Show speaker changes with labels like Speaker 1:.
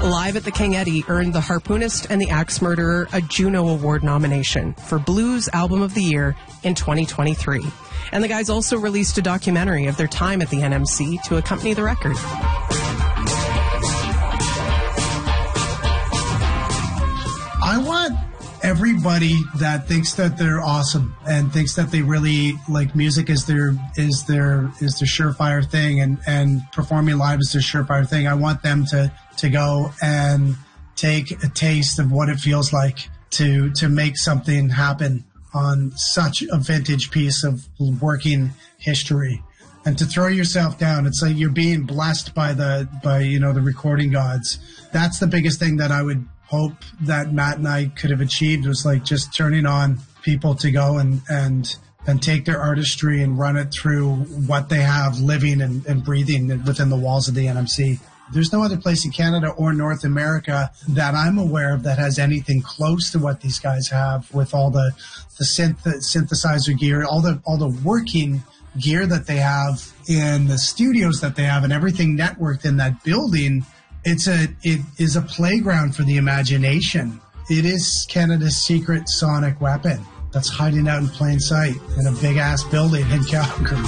Speaker 1: Live at the King Eddie earned The Harpoonist and the Axe Murderer a Juno Award nomination for Blues Album of the Year in 2023. And the guys also released a documentary of their time at the NMC to accompany the record.
Speaker 2: I want everybody that thinks that they're awesome and thinks that they really like music is their surefire thing and performing live is their surefire thing. I want them to go and take a taste of what it feels like to make something happen on such a vintage piece of working history. And to throw yourself down, it's like you're being blessed by the recording gods. That's the biggest thing that I would hope that Matt and I could have achieved, was like just turning on people to go and take their artistry and run it through what they have living and breathing within the walls of the NMC. There's no other place in Canada or North America that I'm aware of that has anything close to what these guys have, with all the synthesizer gear, all the working gear that they have in the studios that they have, and everything networked in that building. It is a playground for the imagination. It is Canada's secret sonic weapon that's hiding out in plain sight in a big ass building in Calgary.